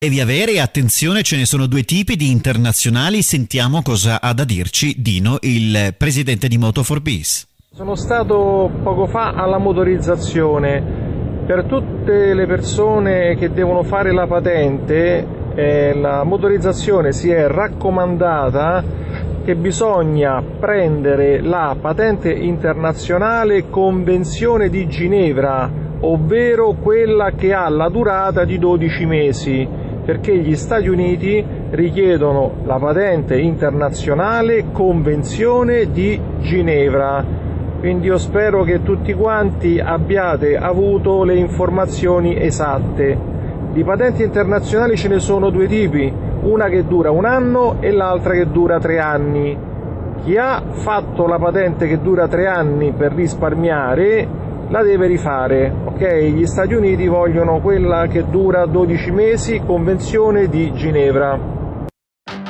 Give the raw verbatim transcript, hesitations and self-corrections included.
Devi avere attenzione, ce ne sono due tipi di internazionali. Sentiamo cosa ha da dirci Dino, il presidente di Moto for Peace. Sono stato poco fa alla motorizzazione. Per tutte le persone che devono fare la patente, eh, la motorizzazione si è raccomandata che bisogna prendere la patente internazionale Convenzione di Ginevra, ovvero quella che ha la durata di dodici mesi. Perché gli Stati Uniti richiedono la patente internazionale Convenzione di Ginevra. Quindi io spero che tutti quanti abbiate avuto le informazioni esatte. Di patenti internazionali ce ne sono due tipi, una che dura un anno e l'altra che dura tre anni. Chi ha fatto la patente che dura tre anni per risparmiare la deve rifare, ok? Gli Stati Uniti vogliono quella che dura dodici mesi, Convenzione di Ginevra.